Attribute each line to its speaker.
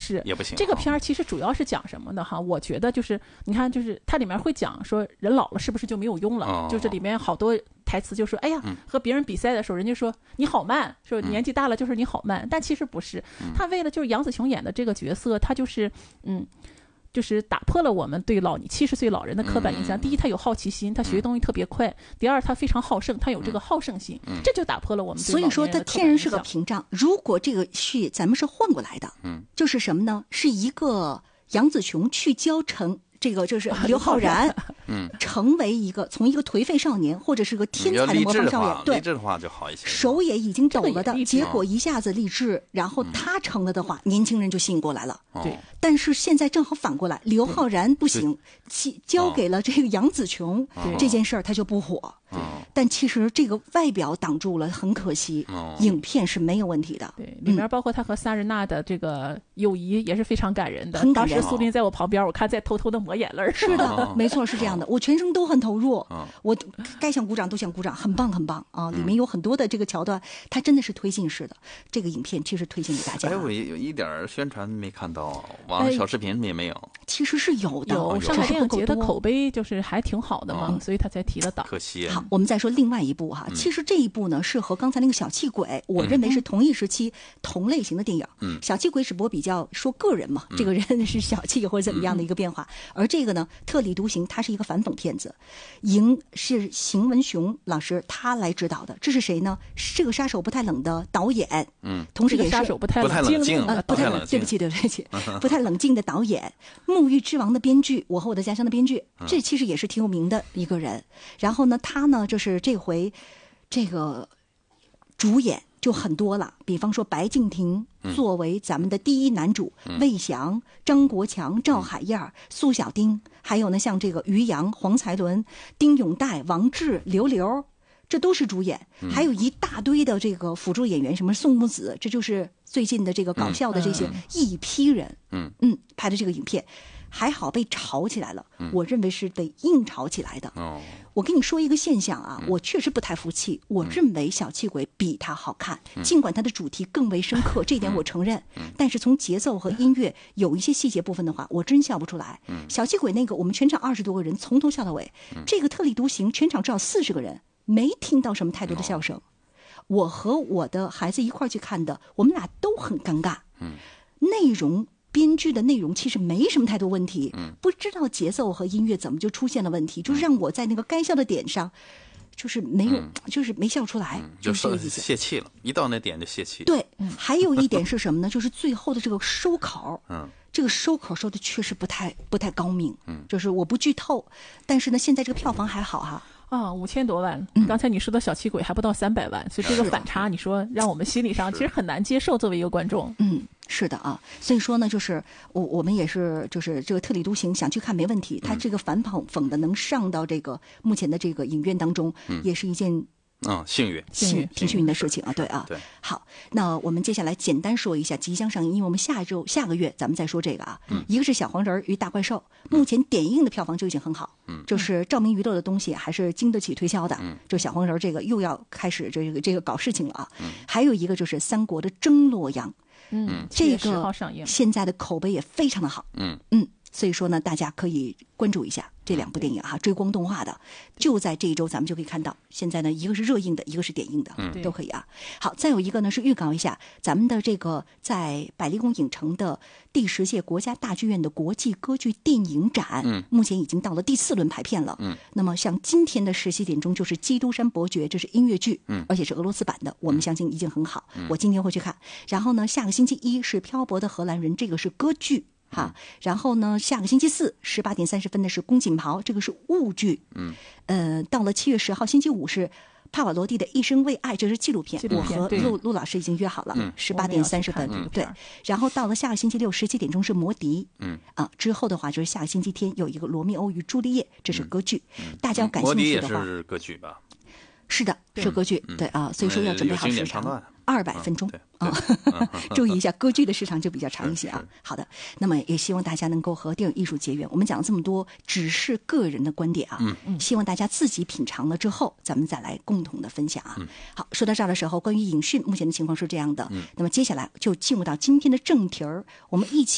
Speaker 1: 是，
Speaker 2: 也不行。
Speaker 1: 这个片儿其实主要是讲什么的哈？我觉得就是你看，就是它里面会讲说人老了是不是就没有用了？就是里面好多台词就说，哎呀，和别人比赛的时候，人家说你好慢，说年纪大了就是你好慢，但其实不是。他为了就是杨紫琼演的这个角色，他就是就是打破了我们对70岁老人的刻板印象。第一，他有好奇心，他学东西特别快；第二，他非常好胜，他有这个好胜心，这就打破了我们对老年人的刻板印象。
Speaker 3: 所以说，他天然是个屏障。如果这个戏咱们是换过来的，就是什么呢？是一个杨紫琼去教成这个就是刘昊然，成为一个从一个颓废少年或者是个天才的模范少年，对，
Speaker 2: 励志的话就好一些。
Speaker 3: 手也已经抖了的结果，一下子励志，然后他成了的话，年轻人就吸引过来了。
Speaker 1: 对，
Speaker 3: 但是现在正好反过来，刘昊然不行，交给了这个杨紫琼，这件事儿他就不火。但其实这个外表挡住了，很可惜，影片是没有问题的。
Speaker 1: 对，里面包括他和萨日娜的这个友谊也是非常感人的。
Speaker 3: 很感人。
Speaker 1: 当时苏林在我旁边，我看在偷偷的抹眼泪。
Speaker 3: 是的，没错，是这样的。我全程都很投入，我该想鼓掌都想鼓掌，很棒很棒啊！里面有很多的这个桥段，它真的是推进式的。这个影片其实推荐给大家。
Speaker 2: 哎，我有一点宣传没看到，网上小视频也没有。
Speaker 3: 其实是有的，
Speaker 1: 上海电影节的口碑就是还挺好的嘛，所以他才提了档。
Speaker 2: 可惜。
Speaker 3: 好，我们再说另外一部哈，其实这一部呢是和刚才那个小气鬼，我认为是同一时期同类型的电影。小气鬼只不过比较说个人嘛，这个人是小气或者怎么样的一个变化，而这个呢特立独行，它是一个反讽片子，是邢文雄老师他来指导的。这是谁呢？是这个杀手不太冷的导演，同时也是
Speaker 1: 杀手不太冷静
Speaker 3: 不太冷，对不起，不太冷静的导演，《沐浴之王》的编剧，《我和我的家乡》的编剧，这其实也是挺有名的一个人。然后呢，他呢就是这回这个主演就很多了，比方说白敬亭作为咱们的第一男主，魏翔、张国强、赵海燕、苏小丁，还有呢像这个于洋、黄才伦、丁永岱、王志、刘，这都是主演，还有一大堆的这个辅助演员，什么宋木子，这就是最近的这个搞笑的这些一批人，拍的这个影片。还好被炒起来了，我认为是被硬炒起来的。我跟你说一个现象啊，我确实不太服气。我认为小气鬼比它好看，尽管它的主题更为深刻，这一点我承认。但是从节奏和音乐有一些细节部分的话，我真笑不出来。小气鬼那个我们全场20多个人从头笑到尾，这个特立独行全场至少40个人，没听到什么太多的笑声。我和我的孩子一块去看的，我们俩都很尴尬。内容编剧的内容其实没什么太多问题，不知道节奏和音乐怎么就出现了问题，就让我在那个该笑的点上，就是没有，就是没笑出来，
Speaker 2: 就是泄气了，一到那点就泄气。
Speaker 3: 对，还有一点是什么呢？就是最后的这个收口，这个收口收的确实不太高明，就是我不剧透，但是呢，现在这个票房还好哈。
Speaker 1: 5000多万，刚才你说的小气鬼还不到300万，所以这个反差，你说让我们心理上其实很难接受，作为一个观众。
Speaker 3: 是的啊，所以说呢，就是我们也是就是这个特立独行想去看没问题，他这个反讽的能上到这个目前的这个影院当中，也是一件
Speaker 2: 幸运，
Speaker 3: 挺幸运的事情啊，对啊。
Speaker 2: 对。
Speaker 3: 好，那我们接下来简单说一下即将上映，因为我们下个月咱们再说这个啊。一个是小黄人与大怪兽，目前点映的票房就已经很好，就是照明娱乐的东西还是经得起推销的。就小黄人这个又要开始这个搞事情了啊。还有一个就是三国的争洛阳，这个现在的口碑也非常的好。所以说呢，大家可以关注一下这2部电影哈，追光动画的，就在这一周咱们就可以看到。现在呢，一个是热映的，一个是点映的，都可以啊。好，再有一个呢是预告一下咱们的这个在百丽宫影城的第10届国家大剧院的国际歌剧电影展，目前已经到了第4轮排片了。那么像今天的17点钟就是《基督山伯爵》，这是音乐剧，而且是俄罗斯版的，我们相信已经很好。我今天会去看。然后呢，下个星期一是《漂泊的荷兰人》，这个是歌剧。然后呢，下个星期4 18点30分的是宫锦袍，这个是舞剧。到了7月10号星期五是帕瓦罗蒂的《一生为爱》，这是纪录片。我和陆老师已经约好了，18点30分。对，然后到了下个星期六17点钟是魔笛。之后的话就是下个星期天有一个《罗密欧与朱丽叶》，这是歌剧。大家要感兴趣的话，
Speaker 2: 魔笛也是歌剧吧？
Speaker 3: 是的，是歌剧。对啊，所以说要准备好时长。200分钟注意一下，歌剧的时长就比较长一些啊。好的，那么也希望大家能够和电影艺术结缘。我们讲了这么多，只是个人的观点啊，希望大家自己品尝了之后，咱们再来共同的分享啊。好，说到这儿的时候，关于影讯目前的情况是这样的，那么接下来就进入到今天的正题儿，我们一起